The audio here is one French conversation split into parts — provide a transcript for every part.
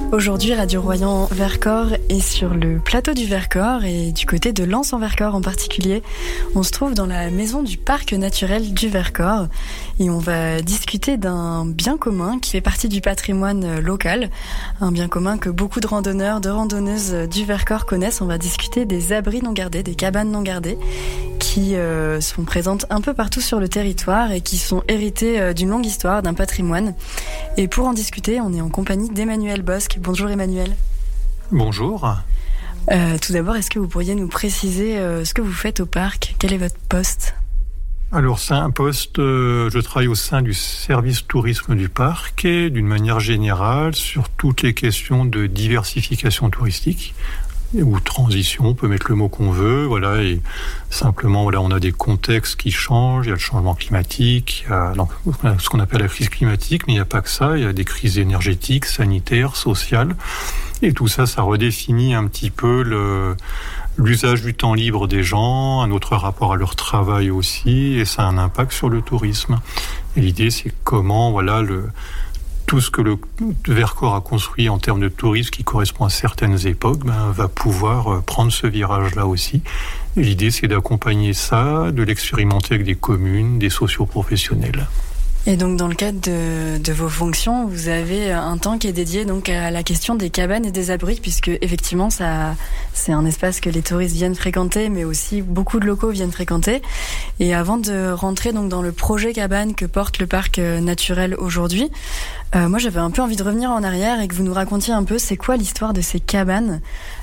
Aujourd'hui, Radio Royan Vercors est sur le plateau du Vercors et du côté de Lens-en-Vercors en particulier. On se trouve dans la maison du parc naturel du Vercors et on va discuter d'un bien commun qui fait partie du patrimoine local. Un bien commun que beaucoup de randonneurs, de randonneuses du Vercors connaissent. On va discuter des abris non gardés, des cabanes non gardées qui sont présentes un peu partout sur le territoire et qui sont héritées d'une longue histoire, d'un patrimoine. Et pour en discuter, on est en compagnie d'Emmanuel Bosque. Bonjour Emmanuel. Bonjour. Tout d'abord, est-ce que vous pourriez nous préciser ce que vous faites au parc ? Quel est votre poste ? Alors c'est un poste, je travaille au sein du service tourisme du parc et d'une manière générale sur toutes les questions de diversification touristique ou transition, on peut mettre le mot qu'on veut, voilà, et simplement, voilà, on a des contextes qui changent, il y a le changement climatique, il y a donc, ce qu'on appelle la crise climatique, mais il n'y a pas que ça, il y a des crises énergétiques, sanitaires, sociales, et tout ça, ça redéfinit un petit peu l'usage du temps libre des gens, un autre rapport à leur travail aussi, et ça a un impact sur le tourisme. Et l'idée, c'est comment, voilà, tout ce que le Vercors a construit en termes de tourisme qui correspond à certaines époques va pouvoir prendre ce virage-là aussi. Et l'idée, c'est d'accompagner ça, de l'expérimenter avec des communes, des socioprofessionnels. Et donc, dans le cadre de vos fonctions, vous avez un temps qui est dédié donc à la question des cabanes et des abris, puisque effectivement, c'est un espace que les touristes viennent fréquenter, mais aussi beaucoup de locaux viennent fréquenter. Et avant de rentrer donc dans le projet cabane que porte le parc naturel aujourd'hui, moi, j'avais un peu envie de revenir en arrière et que vous nous racontiez un peu, c'est quoi l'histoire de ces cabanes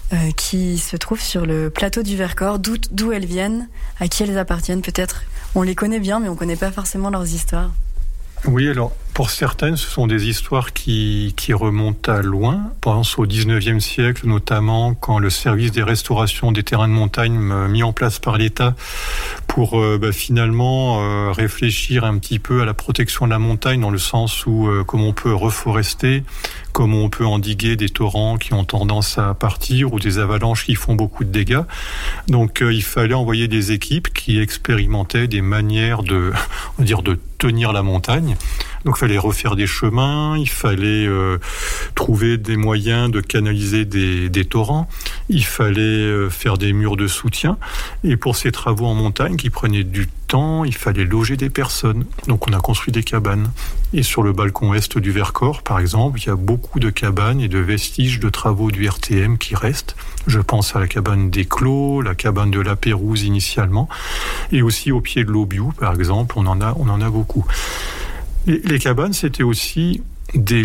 qui se trouvent sur le plateau du Vercors, d'où elles viennent, à qui elles appartiennent peut-être. On les connaît bien, mais on connaît pas forcément leurs histoires. Oui, alors pour certaines, ce sont des histoires qui remontent à loin. Je pense au 19e siècle, notamment quand le service des restaurations des terrains de montagne mis en place par l'État pour finalement réfléchir un petit peu à la protection de la montagne dans le sens où comment on peut reforester, comment on peut endiguer des torrents qui ont tendance à partir ou des avalanches qui font beaucoup de dégâts. Donc il fallait envoyer des équipes qui expérimentaient des manières de tenir la montagne. Donc il fallait refaire des chemins, il fallait trouver des moyens de canaliser des torrents, il fallait faire des murs de soutien. Et pour ces travaux en montagne qui prenaient du temps, il fallait loger des personnes. Donc on a construit des cabanes. Et sur le balcon est du Vercors, par exemple, il y a beaucoup de cabanes et de vestiges de travaux du RTM qui restent. Je pense à la cabane des Clos, la cabane de la Pérouse initialement, et aussi au pied de l'Aubiou, par exemple, on en a beaucoup. Les cabanes, c'était aussi des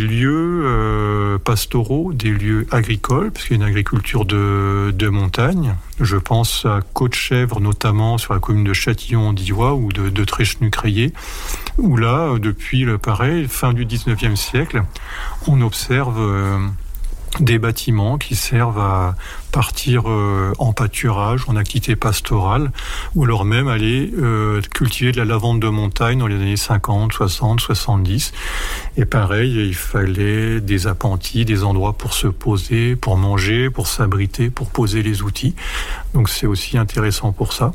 lieux pastoraux, des lieux agricoles, parce qu'il y a une agriculture de montagne. Je pense à Côte-Chèvre, notamment sur la commune de Châtillon-en-Diois ou de Tréchenu-Crayé, où là, depuis fin du 19e siècle, on observe des bâtiments qui servent à partir en pâturage, en activité pastorale, ou alors même aller cultiver de la lavande de montagne dans les années 50, 60, 70. Et pareil, il fallait des appentis, des endroits pour se poser, pour manger, pour s'abriter, pour poser les outils. Donc c'est aussi intéressant pour ça.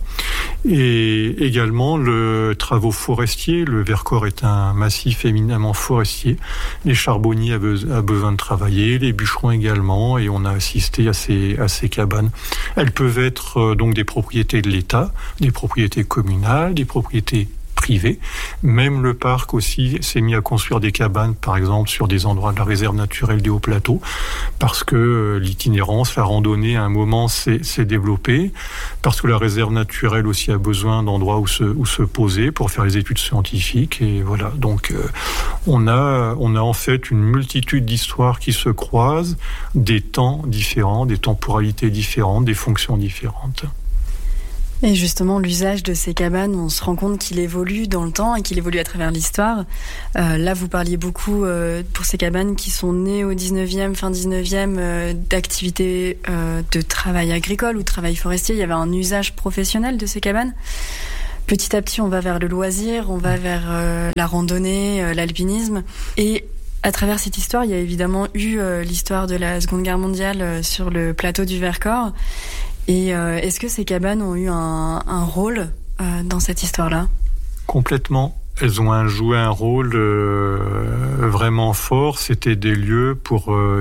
Et également le travaux forestiers. Le Vercors est un massif éminemment forestier. Les charbonniers a besoin de travailler, les bûcherons également, et on a assisté à ces cabanes. Elles peuvent être donc des propriétés de l'État, des propriétés communales, des propriétés privées. Même le parc aussi s'est mis à construire des cabanes, par exemple, sur des endroits de la réserve naturelle des Hauts-Plateaux, parce que l'itinérance, la randonnée, à un moment, s'est développée, parce que la réserve naturelle aussi a besoin d'endroits où se poser pour faire les études scientifiques, et voilà. Donc, on a en fait une multitude d'histoires qui se croisent, des temps différents, des temporalités différentes, des fonctions différentes. Et justement, l'usage de ces cabanes, on se rend compte qu'il évolue dans le temps et qu'il évolue à travers l'histoire. Là, vous parliez beaucoup pour ces cabanes qui sont nées au 19e, fin 19e, d'activités de travail agricole ou de travail forestier. Il y avait un usage professionnel de ces cabanes. Petit à petit, on va vers le loisir, on va vers la randonnée, l'alpinisme. Et à travers cette histoire, il y a évidemment eu l'histoire de la Seconde Guerre mondiale sur le plateau du Vercors. Et est-ce que ces cabanes ont eu un rôle dans cette histoire-là ? Complètement. Elles ont joué un rôle vraiment fort. C'était des lieux pour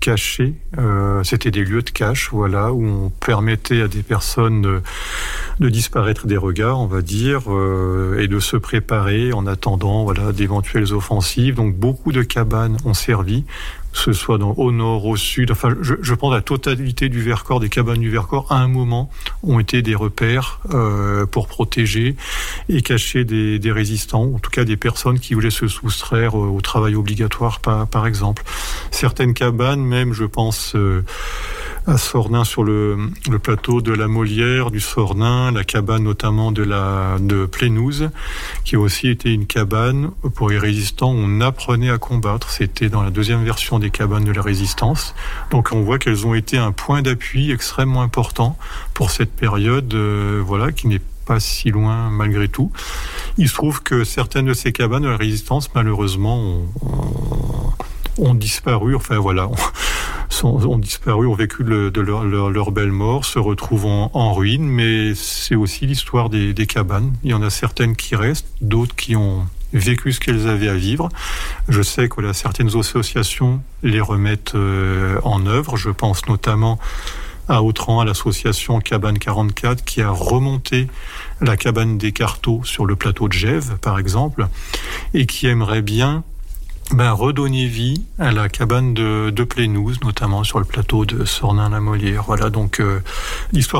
cachés. C'était des lieux de cache, voilà, où on permettait à des personnes de disparaître des regards, on va dire, et de se préparer en attendant, voilà, d'éventuelles offensives. Donc beaucoup de cabanes ont servi, que ce soit au nord, au sud. Enfin, je pense la totalité du Vercors, des cabanes du Vercors, à un moment, ont été des repères pour protéger et cacher des résistants, en tout cas des personnes qui voulaient se soustraire au travail obligatoire, par exemple. Certaines cabanes, même, je pense à Sornin, sur le plateau de la Molière, du Sornin, la cabane notamment de Plénouze, qui a aussi été une cabane pour les résistants. On apprenait à combattre. C'était dans la deuxième version des cabanes de la Résistance. Donc on voit qu'elles ont été un point d'appui extrêmement important pour cette période, voilà, qui n'est pas si loin malgré tout. Il se trouve que certaines de ces cabanes de la Résistance, malheureusement, ont disparu. Enfin voilà. Ont disparu, ont vécu de leur belle mort, se retrouvent en ruine, mais c'est aussi l'histoire des cabanes. Il y en a certaines qui restent, d'autres qui ont vécu ce qu'elles avaient à vivre. Je sais que voilà, certaines associations les remettent en œuvre. Je pense notamment à Autran, à l'association Cabane 44, qui a remonté la cabane des Carteaux sur le plateau de Gèves, par exemple, et qui aimerait bien redonner vie à la cabane de Plénouze, notamment sur le plateau de Sornin-la-Molière. Voilà, donc l'histoire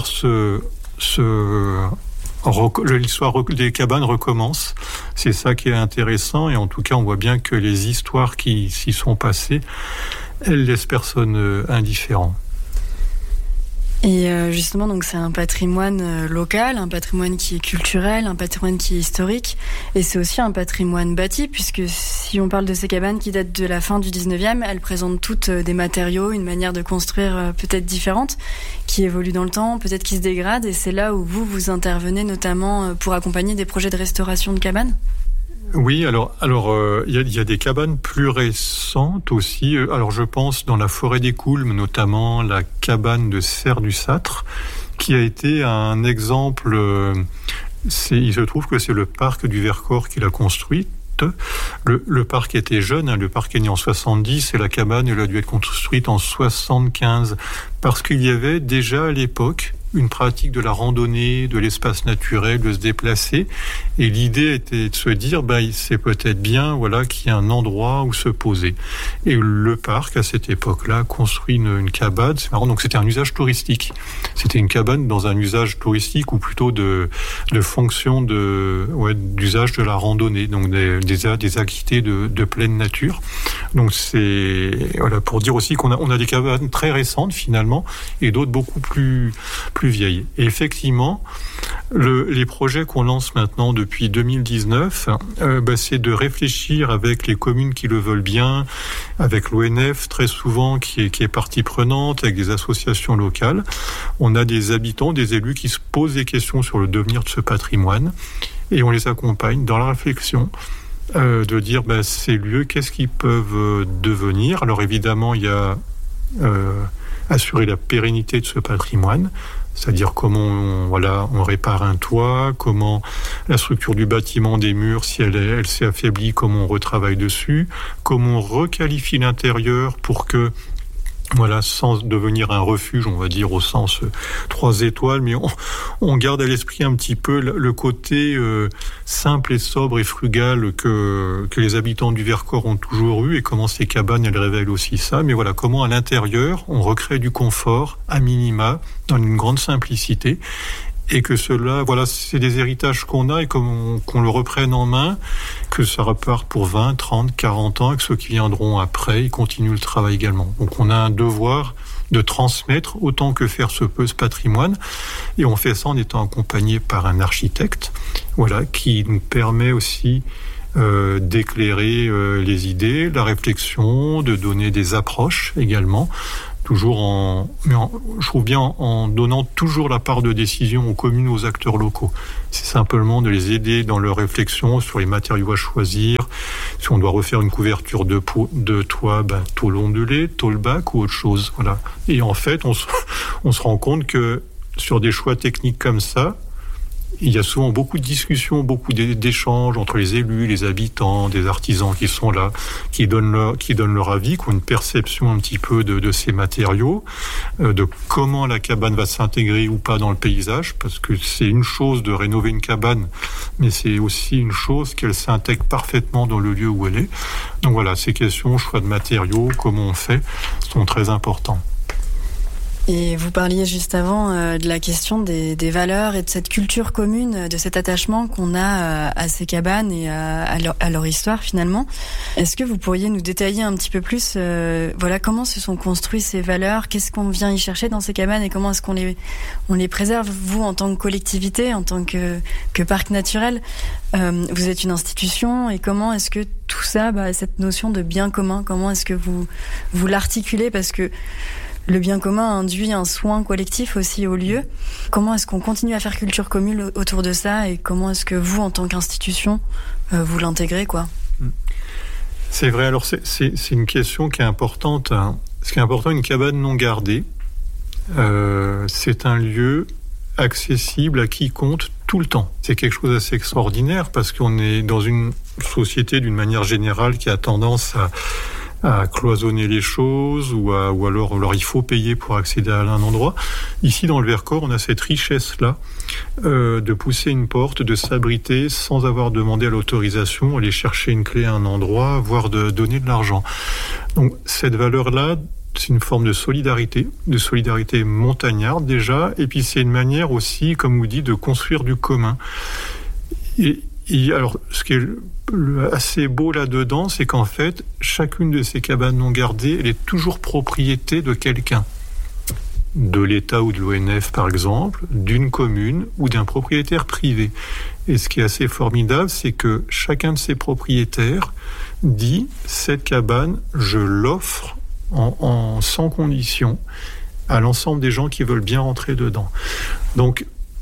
des cabanes recommence. C'est ça qui est intéressant, et en tout cas, on voit bien que les histoires qui s'y sont passées, elles laissent personne indifférent. Et justement, donc c'est un patrimoine local, un patrimoine qui est culturel, un patrimoine qui est historique, et c'est aussi un patrimoine bâti, puisque si on parle de ces cabanes qui datent de la fin du 19e, elles présentent toutes des matériaux, une manière de construire peut-être différente, qui évolue dans le temps, peut-être qui se dégrade, et c'est là où vous intervenez notamment pour accompagner des projets de restauration de cabanes. Oui, alors il y a des cabanes plus récentes aussi. Alors je pense dans la forêt des Coulmes, notamment la cabane de Serre du Sâtre, qui a été un exemple. Il se trouve que c'est le parc du Vercors qui l'a construite. Le parc était jeune, le parc est né en 70 et la cabane elle a dû être construite en 75 parce qu'il y avait déjà à l'époque une pratique de la randonnée, de l'espace naturel, de se déplacer. Et l'idée était de se dire, c'est peut-être bien, voilà, qu'il y a un endroit où se poser. Et le parc, à cette époque-là, construit une cabane. C'est marrant, donc c'était un usage touristique. C'était une cabane dans un usage touristique ou plutôt de fonction d'usage de la randonnée, donc des activités de pleine nature. Donc c'est, voilà, pour dire aussi qu'on a des cabanes très récentes finalement et d'autres beaucoup plus vieilles. Et effectivement, les projets qu'on lance maintenant depuis 2019, c'est de réfléchir avec les communes qui le veulent bien, avec l'ONF très souvent qui est partie prenante, avec des associations locales. On a des habitants, des élus qui se posent des questions sur le devenir de ce patrimoine et on les accompagne dans la réflexion. De dire ces lieux, qu'est-ce qu'ils peuvent devenir. Alors évidemment, il y a assurer la pérennité de ce patrimoine, c'est-à-dire comment on répare un toit, comment la structure du bâtiment, des murs, si elle s'est affaiblie, comment on retravaille dessus, comment on requalifie l'intérieur pour que, voilà, sans devenir un refuge, on va dire au sens 3 étoiles, mais on garde à l'esprit un petit peu le côté simple et sobre et frugal que les habitants du Vercors ont toujours eu, et comment ces cabanes, elles révèlent aussi ça. Mais voilà, comment à l'intérieur, on recrée du confort, à minima, dans une grande simplicité, et que cela, voilà, c'est des héritages qu'on a et qu'on le reprenne en main, que ça repart pour 20, 30, 40 ans, et que ceux qui viendront après, ils continuent le travail également. Donc on a un devoir de transmettre autant que faire se peut ce patrimoine, et on fait ça en étant accompagné par un architecte, voilà, qui nous permet aussi d'éclairer les idées, la réflexion, de donner des approches également, toujours je trouve bien en donnant toujours la part de décision aux communes, aux acteurs locaux. C'est simplement de les aider dans leur réflexion sur les matériaux à choisir, si on doit refaire une couverture de toit, tôle ondulée, tôle bac ou autre chose. Voilà. Et en fait, on se rend compte que sur des choix techniques comme ça, il y a souvent beaucoup de discussions, beaucoup d'échanges entre les élus, les habitants, des artisans qui sont là, qui donnent leur avis, qui ont une perception un petit peu de ces matériaux, de comment la cabane va s'intégrer ou pas dans le paysage, parce que c'est une chose de rénover une cabane, mais c'est aussi une chose qu'elle s'intègre parfaitement dans le lieu où elle est. Donc voilà, ces questions, choix de matériaux, comment on fait, sont très importants. Et vous parliez juste avant de la question des valeurs et de cette culture commune, de cet attachement qu'on a à ces cabanes et à leur histoire finalement. Est-ce que vous pourriez nous détailler un petit peu plus comment se sont construites ces valeurs, qu'est-ce qu'on vient y chercher dans ces cabanes et comment est-ce qu'on les préserve, vous en tant que collectivité, en tant que parc naturel. Vous êtes une institution et comment est-ce que tout ça, cette notion de bien commun, comment est-ce que vous l'articulez, parce que le bien commun induit un soin collectif aussi au lieu. Comment est-ce qu'on continue à faire culture commune autour de ça et comment est-ce que vous, en tant qu'institution, vous l'intégrez, quoi ? C'est vrai, alors c'est une question qui est importante. Ce qui est important, une cabane non gardée, c'est un lieu accessible à quiconque tout le temps. C'est quelque chose d'assez extraordinaire parce qu'on est dans une société d'une manière générale qui a tendance à cloisonner les choses ou alors il faut payer pour accéder à un endroit. Ici, dans le Vercors, on a cette richesse-là de pousser une porte, de s'abriter sans avoir demandé à l'autorisation, aller chercher une clé à un endroit, voire de donner de l'argent. Donc, cette valeur-là, c'est une forme de solidarité montagnarde déjà, et puis c'est une manière aussi, comme vous dites, de construire du commun. Et alors, ce qui est assez beau là-dedans, c'est qu'en fait, chacune de ces cabanes non gardées, elle est toujours propriété de quelqu'un. De l'État ou de l'ONF, par exemple, d'une commune ou d'un propriétaire privé. Et ce qui est assez formidable, c'est que chacun de ces propriétaires dit « cette cabane, je l'offre sans condition à l'ensemble des gens qui veulent bien rentrer dedans ». Donc,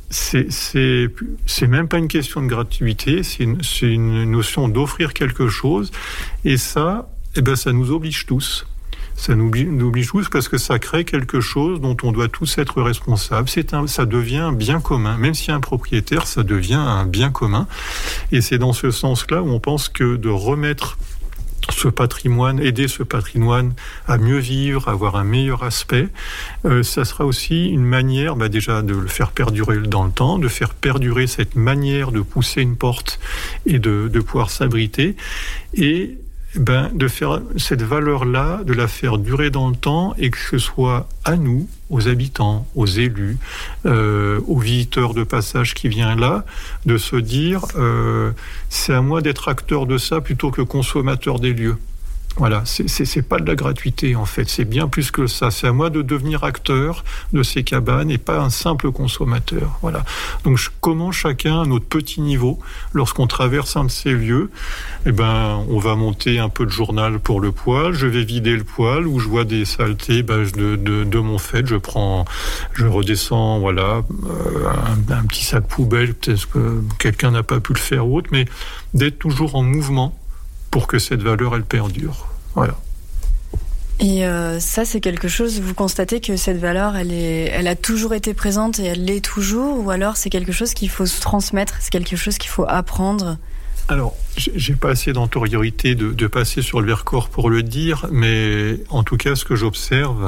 c'est même pas une question de gratuité, c'est une notion d'offrir quelque chose, et ça, ça nous oblige tous. Ça nous oblige tous parce que ça crée quelque chose dont on doit tous être responsables. Ça devient un bien commun. Même s'il y a un propriétaire, ça devient un bien commun. Et c'est dans ce sens-là où on pense que de remettre ce patrimoine, aider ce patrimoine à mieux vivre, à avoir un meilleur aspect, ça sera aussi une manière déjà de le faire perdurer dans le temps, de faire perdurer cette manière de pousser une porte et de pouvoir s'abriter, et de faire cette valeur-là, de la faire durer dans le temps, et que ce soit à nous, aux habitants, aux élus, aux visiteurs de passage qui viennent là, de se dire c'est à moi d'être acteur de ça plutôt que consommateur des lieux. Voilà, c'est pas de la gratuité en fait, c'est bien plus que ça. C'est à moi de devenir acteur de ces cabanes et pas un simple consommateur. Voilà. Donc comment chacun à notre petit niveau, lorsqu'on traverse un de ces lieux, on va monter un peu de journal pour le poêle, je vais vider le poêle, où je vois des saletés de mon fait, je redescends, voilà, un petit sac poubelle, peut-être que quelqu'un n'a pas pu le faire ou autre, mais d'être toujours en mouvement pour que cette valeur, elle perdure. Voilà. Et ça, c'est quelque chose, vous constatez que cette valeur, elle a toujours été présente et elle l'est toujours, ou alors c'est quelque chose qu'il faut se transmettre, c'est quelque chose qu'il faut apprendre? Alors, j'ai pas assez d'antériorité de passer sur le Vercors pour le dire, mais en tout cas, ce que j'observe,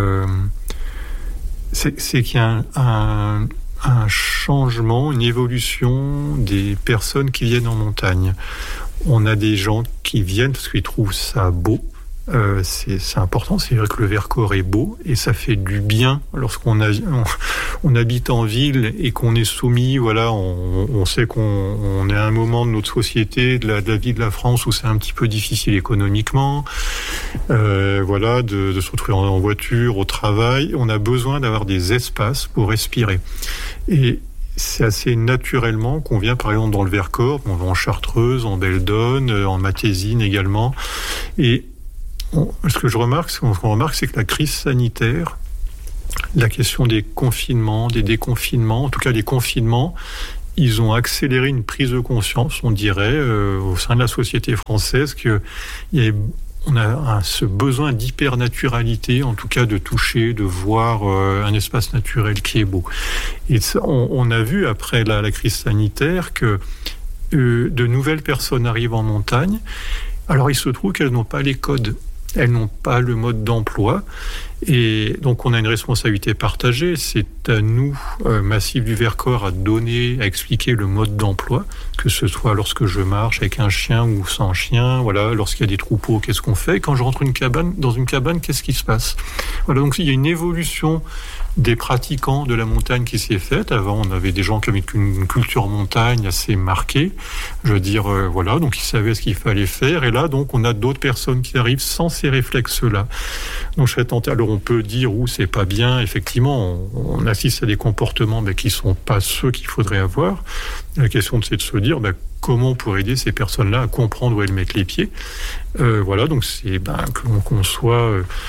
c'est qu'il y a un changement, une évolution des personnes qui viennent en montagne. On a des gens qui viennent parce qu'ils trouvent ça beau. C'est important, c'est vrai que le Vercors est beau et ça fait du bien lorsqu'on habite en ville et qu'on est soumis, voilà, on sait qu'on est à un moment de notre société, de la vie de la France où c'est un petit peu difficile économiquement, voilà, de se retrouver en voiture, au travail. On a besoin d'avoir des espaces pour respirer. Et c'est assez naturellement qu'on vient, par exemple, dans le Vercors, on va en Chartreuse, en Belledonne, en Matésine également. Et ce qu'on remarque, c'est que la crise sanitaire, la question des confinements, des déconfinements, en tout cas les confinements, ils ont accéléré une prise de conscience, on dirait, au sein de la société française, on a ce besoin d'hypernaturalité, en tout cas de toucher, de voir un espace naturel qui est beau. Et ça, on a vu après la crise sanitaire que de nouvelles personnes arrivent en montagne. Alors il se trouve qu'elles n'ont pas les codes. Elles n'ont pas le mode d'emploi et donc on a une responsabilité partagée. C'est à nous, Massif du Vercors, à donner, à expliquer le mode d'emploi, que ce soit lorsque je marche avec un chien ou sans chien, voilà, lorsqu'il y a des troupeaux, qu'est-ce qu'on fait ? Quand je rentre dans une cabane, qu'est-ce qui se passe ? Voilà, donc il y a une évolution des pratiquants de la montagne qui s'est faite. Avant, on avait des gens qui avaient une culture montagne assez marquée. Je veux dire, voilà, donc ils savaient ce qu'il fallait faire. Et là, donc, on a d'autres personnes qui arrivent sans ces réflexes-là. Donc, je serais tenté. Alors, on peut dire, c'est pas bien. Effectivement, on assiste à des comportements qui sont pas ceux qu'il faudrait avoir. La question, c'est de se dire, comment on pourrait aider ces personnes-là à comprendre où elles mettent les pieds. Voilà, donc c'est qu'on soit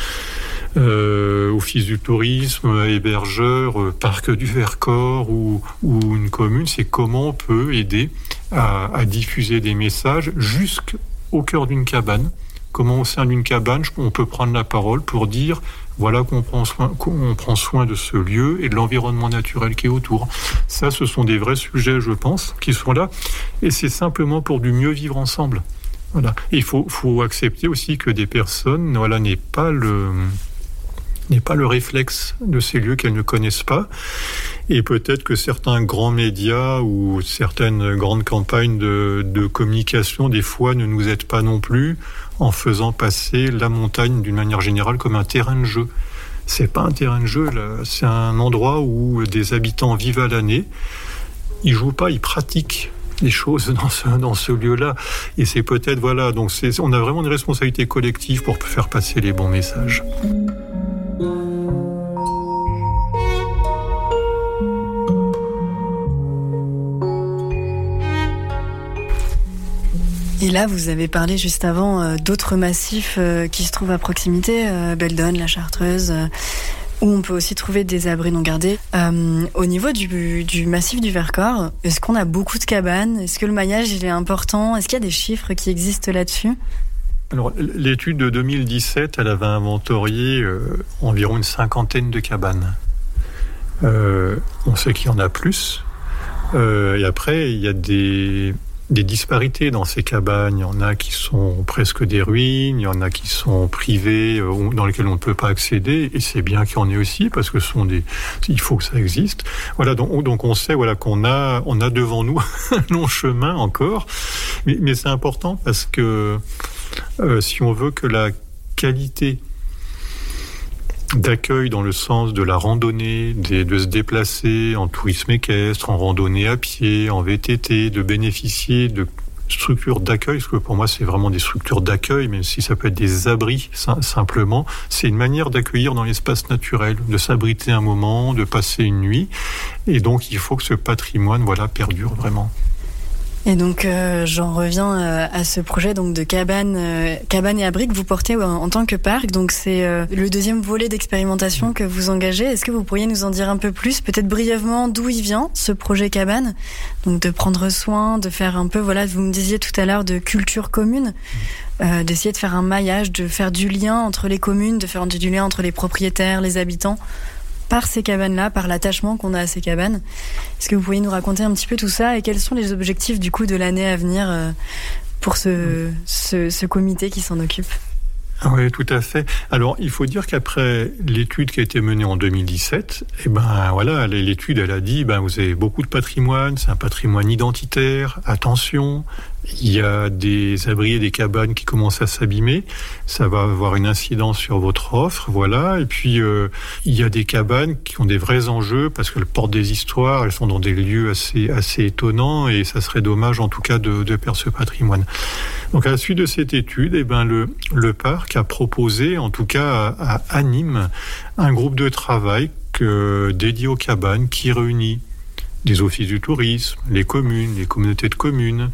office du tourisme, hébergeur, parc du Vercors ou une commune, c'est comment on peut aider à diffuser des messages jusqu'au cœur d'une cabane. Comment au sein d'une cabane, on peut prendre la parole pour dire voilà qu'on prend soin de ce lieu et de l'environnement naturel qui est autour. Ça, ce sont des vrais sujets, je pense, qui sont là. Et c'est simplement pour du mieux vivre ensemble. Voilà. Et il faut accepter aussi que des personnes, n'aient pas le réflexe de ces lieux qu'elles ne connaissent pas. Et peut-être que certains grands médias ou certaines grandes campagnes de communication, des fois, ne nous aident pas non plus en faisant passer la montagne, d'une manière générale, comme un terrain de jeu. C'est pas un terrain de jeu, là. C'est un endroit où des habitants vivent à l'année. Ils jouent pas, ils pratiquent des choses dans ce lieu-là. Et c'est peut-être, voilà, donc on a vraiment une responsabilité collective pour faire passer les bons messages. Et là, vous avez parlé juste avant d'autres massifs qui se trouvent à proximité, Beldon, la Chartreuse, où on peut aussi trouver des abris non gardés. Au niveau du massif du Vercors, est-ce qu'on a beaucoup de cabanes ? Est-ce que le maillage il est important ? Est-ce qu'il y a des chiffres qui existent là-dessus ? Alors, l'étude de 2017, elle avait inventorié environ une 50aine de cabanes. On sait qu'il y en a plus. Et après, il y a des disparités dans ces cabanes. Il y en a qui sont presque des ruines, il y en a qui sont privées, dans lesquelles on ne peut pas accéder, et c'est bien qu'il y en ait aussi, parce que il faut que ça existe. Voilà, donc on sait qu'on a devant nous un long chemin encore, mais c'est important parce que si on veut que la qualité d'accueil dans le sens de la randonnée, de se déplacer en tourisme équestre, en randonnée à pied, en VTT, de bénéficier de structures d'accueil, parce que pour moi c'est vraiment des structures d'accueil, même si ça peut être des abris simplement, c'est une manière d'accueillir dans l'espace naturel, de s'abriter un moment, de passer une nuit, et donc il faut que ce patrimoine perdure vraiment. Et donc, j'en reviens à ce projet donc de cabane et abri que vous portez en tant que parc. Donc, c'est le deuxième volet d'expérimentation que vous engagez. Est-ce que vous pourriez nous en dire un peu plus, peut-être brièvement, d'où il vient, ce projet cabane ? Donc, de prendre soin, de faire un peu, vous me disiez tout à l'heure, de culture commune, d'essayer de faire un maillage, de faire du lien entre les communes, de faire du lien entre les propriétaires, les habitants, par ces cabanes-là, par l'attachement qu'on a à ces cabanes. Est-ce que vous pourriez nous raconter un petit peu tout ça et quels sont les objectifs du coup de l'année à venir pour ce comité qui s'en occupe ? Oui, tout à fait. Alors, il faut dire qu'après l'étude qui a été menée en 2017, l'étude, elle a dit, vous avez beaucoup de patrimoine, c'est un patrimoine identitaire, attention, il y a des abris et des cabanes qui commencent à s'abîmer, ça va avoir une incidence sur votre offre, voilà, et puis il y a des cabanes qui ont des vrais enjeux parce qu'elles portent des histoires, elles sont dans des lieux assez étonnants et ça serait dommage en tout cas de perdre ce patrimoine. Donc à la suite de cette étude, le parc a proposé, en tout cas à Nîmes, un groupe de travail dédié aux cabanes qui réunit des offices du tourisme, les communes, les communautés de communes,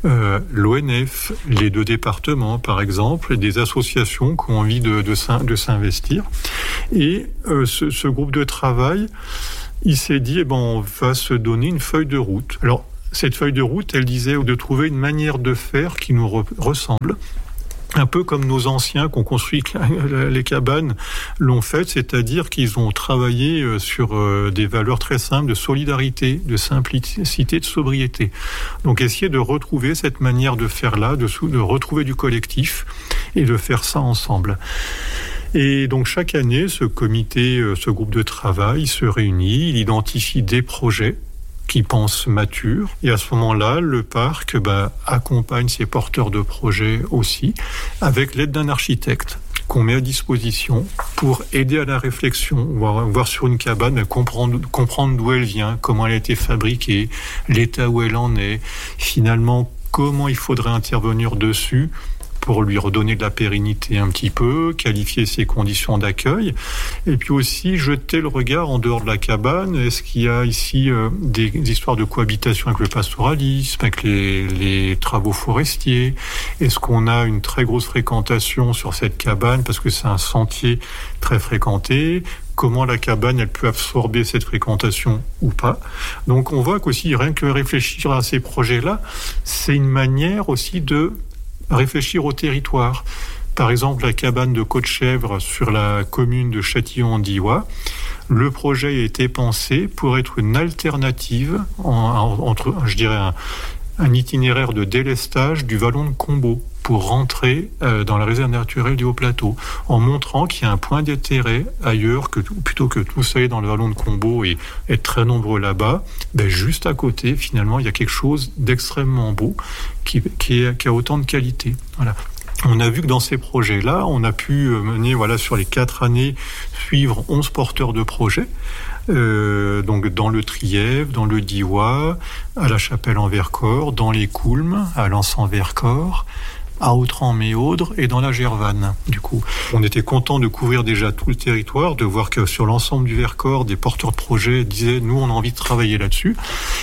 l'ONF, les 2 départements par exemple, et des associations qui ont envie de s'investir. Et ce groupe de travail, il s'est dit, on va se donner une feuille de route. Alors, cette feuille de route, elle disait de trouver une manière de faire qui nous ressemble, un peu comme nos anciens qui ont construit les cabanes l'ont fait, c'est-à-dire qu'ils ont travaillé sur des valeurs très simples de solidarité, de simplicité, de sobriété. Donc essayer de retrouver cette manière de faire là, de retrouver du collectif et de faire ça ensemble. Et donc chaque année, ce comité, ce groupe de travail se réunit, il identifie des projets qui pensent matures. Et à ce moment-là, le parc accompagne ses porteurs de projets aussi, avec l'aide d'un architecte qu'on met à disposition pour aider à la réflexion, voir sur une cabane, comprendre d'où elle vient, comment elle a été fabriquée, l'état où elle en est, finalement comment il faudrait intervenir dessus pour lui redonner de la pérennité un petit peu, qualifier ses conditions d'accueil, et puis aussi jeter le regard en dehors de la cabane. Est-ce qu'il y a ici des histoires de cohabitation avec le pastoralisme, avec les travaux forestiers? Est-ce qu'on a une très grosse fréquentation sur cette cabane parce que c'est un sentier très fréquenté? Comment la cabane, elle peut absorber cette fréquentation ou pas? Donc on voit qu'aussi, rien que réfléchir à ces projets-là, c'est une manière aussi de réfléchir au territoire. Par exemple, la cabane de Côte-Chèvre sur la commune de Châtillon-en-Diois, le projet a été pensé pour être une alternative entre, je dirais, un itinéraire de délestage du vallon de Combeau pour rentrer dans la réserve naturelle du Haut-Plateau, en montrant qu'il y a un point d'intérêt ailleurs, plutôt que tout ça est dans le vallon de Combeau et être très nombreux là-bas, juste à côté, finalement, il y a quelque chose d'extrêmement beau qui a autant de qualité. Voilà. On a vu que dans ces projets-là, on a pu mener, sur les 4 années, suivre 11 porteurs de projets, donc dans le Trièves, dans le Diois, à la Chapelle-en-Vercors, dans les Coulmes, à Lens-en-Vercors, à Autran-Méaudre et dans la Gervanne. Du coup, on était content de couvrir déjà tout le territoire, de voir que sur l'ensemble du Vercors, des porteurs de projets disaient « nous, on a envie de travailler là-dessus ».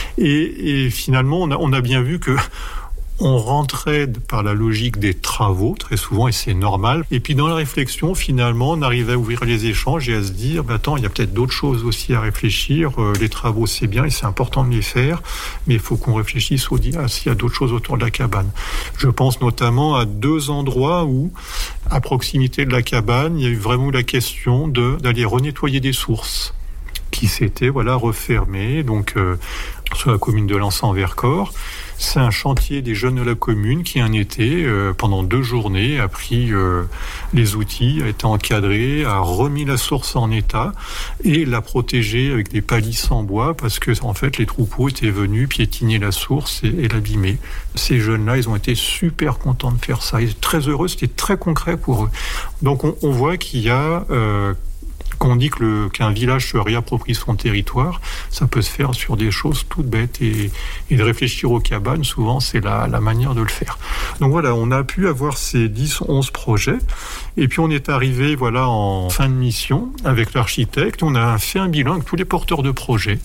Et finalement, on a bien vu que on rentrait par la logique des travaux, très souvent, et c'est normal. Et puis dans la réflexion, finalement, on arrivait à ouvrir les échanges et à se dire, attends, il y a peut-être d'autres choses aussi à réfléchir. Les travaux, c'est bien et c'est important de les faire, mais il faut qu'on réfléchisse s'il y a d'autres choses autour de la cabane. Je pense notamment à 2 endroits où, à proximité de la cabane, il y a eu vraiment la question d'aller renettoyer des sources qui s'étaient refermées, donc sur la commune de Lens-en-Vercors. C'est un chantier des jeunes de la commune qui, un été, pendant 2 journées, a pris les outils, a été encadré, a remis la source en état et l'a protégée avec des palisses en bois parce que, en fait, les troupeaux étaient venus piétiner la source et l'abîmer. Ces jeunes-là, ils ont été super contents de faire ça. Ils étaient très heureux, c'était très concret pour eux. Donc, on voit qu'il y a... Quand on dit qu'un village se réapproprie son territoire, ça peut se faire sur des choses toutes bêtes et de réfléchir aux cabanes, souvent c'est la manière de le faire. Donc voilà, on a pu avoir ces 10-11 projets et puis on est arrivé en fin de mission avec l'architecte, on a fait un bilan avec tous les porteurs de projets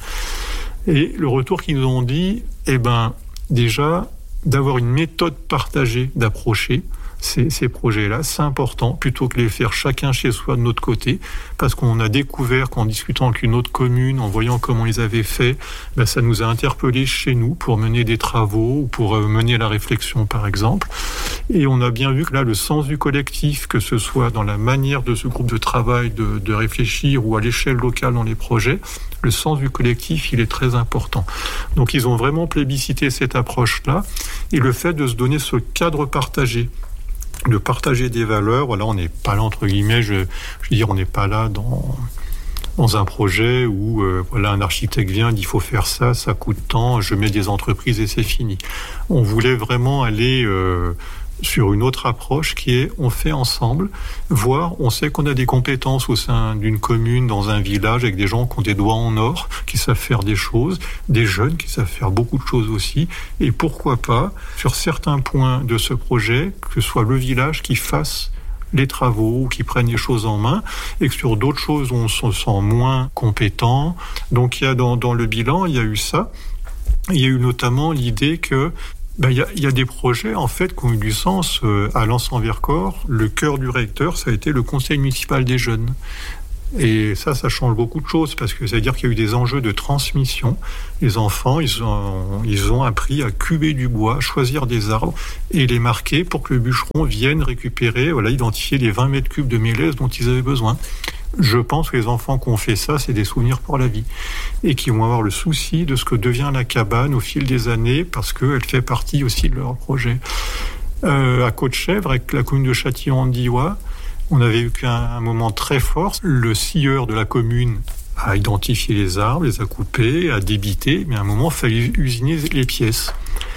et le retour qu'ils nous ont dit, déjà d'avoir une méthode partagée d'approcher ces projets-là, c'est important, plutôt que les faire chacun chez soi de notre côté, parce qu'on a découvert qu'en discutant avec une autre commune, en voyant comment ils avaient fait, ça nous a interpellés chez nous pour mener des travaux ou pour mener la réflexion, par exemple. Et on a bien vu que là, le sens du collectif, que ce soit dans la manière de ce groupe de travail de réfléchir ou à l'échelle locale dans les projets, le sens du collectif, il est très important. Donc ils ont vraiment plébiscité cette approche-là et le fait de se donner ce cadre partagé, de partager des valeurs. On n'est pas là, entre guillemets, je veux dire, on n'est pas là dans un projet où un architecte vient, dit il faut faire ça, ça coûte tant, je mets des entreprises et c'est fini. On voulait vraiment aller sur une autre approche qui est on fait ensemble, voire on sait qu'on a des compétences au sein d'une commune, dans un village, avec des gens qui ont des doigts en or, qui savent faire des choses, des jeunes qui savent faire beaucoup de choses aussi, et pourquoi pas, sur certains points de ce projet, que ce soit le village qui fasse les travaux, qui prennent les choses en main, et que sur d'autres choses on se sent moins compétent. Donc il y a dans le bilan, il y a eu ça. Il y a eu notamment l'idée que il y a des projets en fait qui ont eu du sens. À Lens-en-Vercors, le cœur du recteur, ça a été le conseil municipal des jeunes. Et ça change beaucoup de choses parce que ça veut dire qu'il y a eu des enjeux de transmission. Les enfants, ils ont appris à cuver du bois, choisir des arbres et les marquer pour que le bûcheron vienne récupérer, identifier les 20 mètres cubes de mélèze dont ils avaient besoin. Je pense que les enfants qui ont fait ça, c'est des souvenirs pour la vie et qui vont avoir le souci de ce que devient la cabane au fil des années parce qu'elle fait partie aussi de leur projet. À Côte-Chèvre, avec la commune de Châtillon-en-Diois, on avait eu un moment très fort. Le scieur de la commune a identifié les arbres, les a coupés, a débité, mais à un moment, il fallait usiner les pièces.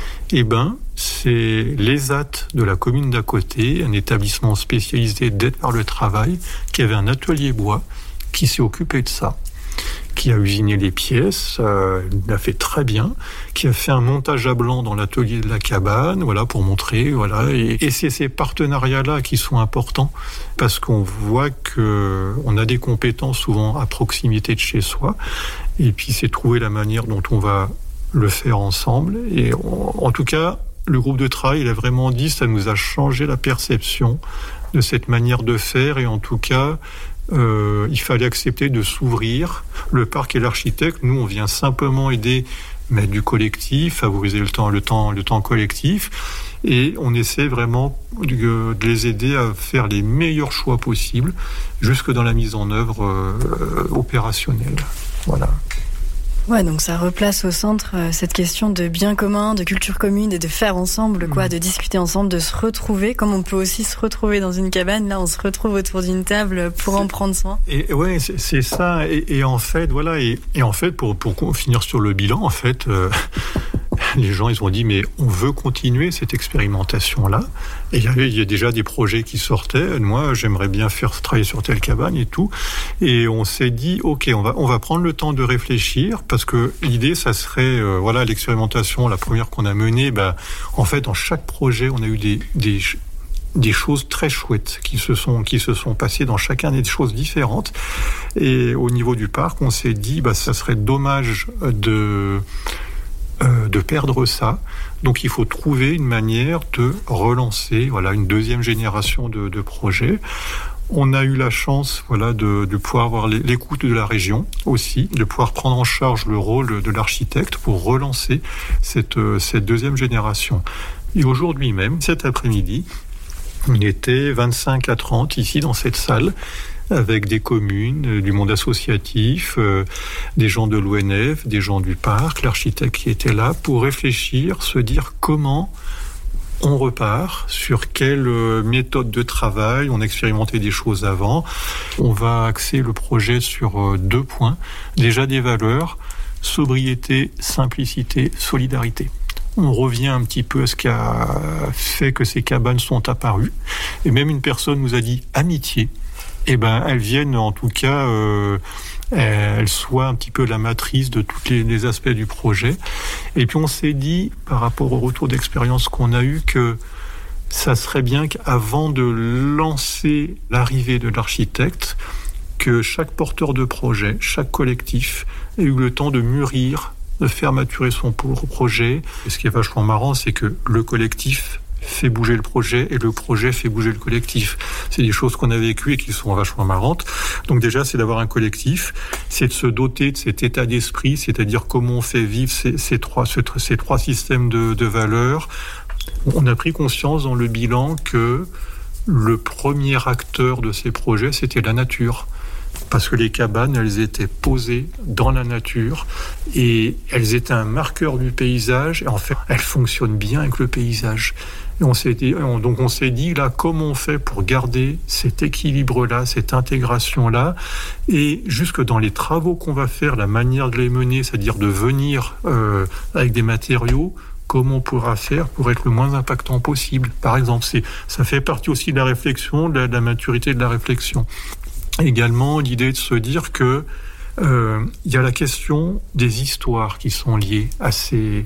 C'est l'ESAT de la commune d'à côté, un établissement spécialisé d'aide par le travail, qui avait un atelier bois, qui s'est occupé de ça, qui a usiné les pièces, il l'a fait très bien, qui a fait un montage à blanc dans l'atelier de la cabane, pour montrer, et c'est ces partenariats-là qui sont importants, parce qu'on voit qu'on a des compétences souvent à proximité de chez soi, et puis c'est trouver la manière dont on va le faire ensemble, et en tout cas, le groupe de travail, il a vraiment dit, ça nous a changé la perception de cette manière de faire, et en tout cas, il fallait accepter de s'ouvrir. Le parc et l'architecte, nous, on vient simplement aider, mettre du collectif, favoriser le temps collectif, et on essaie vraiment de les aider à faire les meilleurs choix possibles, jusque dans la mise en œuvre opérationnelle. Voilà. Ouais, donc ça replace au centre cette question de bien commun, de culture commune et de faire ensemble, de discuter ensemble, de se retrouver, comme on peut aussi se retrouver dans une cabane. Là, on se retrouve autour d'une table pour en prendre soin. Et ouais, c'est ça. Et en fait, et en fait, pour finir sur le bilan, en fait, les gens, ils ont dit, mais on veut continuer cette expérimentation-là. Et il y a déjà des projets qui sortaient. Moi, j'aimerais bien travailler sur telle cabane et tout. Et on s'est dit, OK, on va prendre le temps de réfléchir, parce que l'idée, ça serait, l'expérimentation, la première qu'on a menée, en fait, dans chaque projet, on a eu des choses très chouettes qui se sont passées dans chacun des choses différentes. Et au niveau du parc, on s'est dit, ça serait dommage de perdre ça. Donc il faut trouver une manière de relancer une deuxième génération de projets. On a eu la chance de pouvoir avoir l'écoute de la région aussi, de pouvoir prendre en charge le rôle de l'architecte pour relancer cette deuxième génération. Et aujourd'hui même, cet après-midi, on était 25 à 30 ici dans cette salle, avec des communes, du monde associatif, des gens de l'ONF, des gens du parc, l'architecte qui était là, pour réfléchir, se dire comment on repart, sur quelle méthode de travail, on a expérimenté des choses avant. On va axer le projet sur 2 points. Déjà des valeurs, sobriété, simplicité, solidarité. On revient un petit peu à ce qui a fait que ces cabanes sont apparues. Et même une personne nous a dit amitié. Elles viennent en tout cas, elles soient un petit peu la matrice de tous les aspects du projet. Et puis on s'est dit, par rapport au retour d'expérience qu'on a eu, que ça serait bien qu'avant de lancer l'arrivée de l'architecte, que chaque porteur de projet, chaque collectif ait eu le temps de mûrir, de faire maturer son projet. Et ce qui est vachement marrant, c'est que le collectif fait bouger le projet et le projet fait bouger le collectif. C'est des choses qu'on a vécues et qui sont vachement marrantes. Donc déjà, c'est d'avoir un collectif, c'est de se doter de cet état d'esprit, c'est-à-dire comment on fait vivre ces trois systèmes de valeurs. On a pris conscience dans le bilan que le premier acteur de ces projets, c'était la nature. Parce que les cabanes, elles étaient posées dans la nature et elles étaient un marqueur du paysage. Et en fait, elles fonctionnent bien avec le paysage. Et on s'est dit, là, comment on fait pour garder cet équilibre-là, cette intégration-là, et jusque dans les travaux qu'on va faire, la manière de les mener, c'est-à-dire de venir avec des matériaux, comment on pourra faire pour être le moins impactant possible. Par exemple, ça fait partie aussi de la réflexion, de la maturité de la réflexion. Également, l'idée de se dire que il y a la question des histoires qui sont liées à ces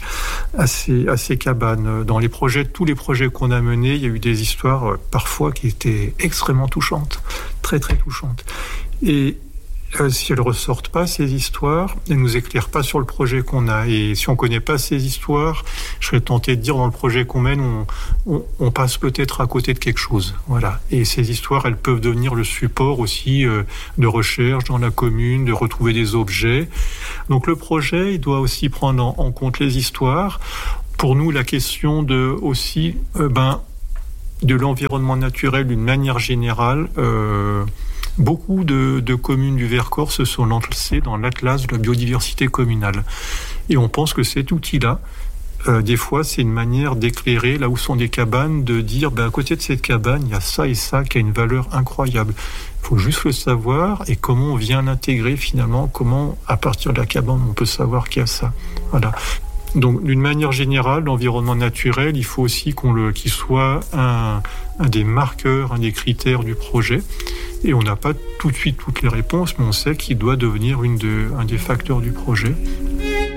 cabanes. Dans tous les projets qu'on a menés, il y a eu des histoires parfois qui étaient extrêmement touchantes, très très touchantes. Et si elles ressortent pas, ces histoires, elles nous éclairent pas sur le projet qu'on a. Et si on connaît pas ces histoires, je serais tenté de dire dans le projet qu'on mène, on passe peut-être à côté de quelque chose. Voilà. Et ces histoires, elles peuvent devenir le support aussi de recherche dans la commune, de retrouver des objets. Donc le projet, il doit aussi prendre en compte les histoires. Pour nous, la question de aussi, de l'environnement naturel d'une manière générale. Beaucoup de communes du Vercors se sont lancées dans l'Atlas de la biodiversité communale. Et on pense que cet outil-là, des fois, c'est une manière d'éclairer là où sont des cabanes, de dire, à côté de cette cabane, il y a ça et ça qui a une valeur incroyable. Il faut juste le savoir et comment on vient l'intégrer finalement, comment, à partir de la cabane, on peut savoir qu'il y a ça. Voilà. Donc, d'une manière générale, l'environnement naturel, il faut aussi qu'il soit un des marqueurs, un des critères du projet. Et on n'a pas tout de suite toutes les réponses, mais on sait qu'il doit devenir un des facteurs du projet.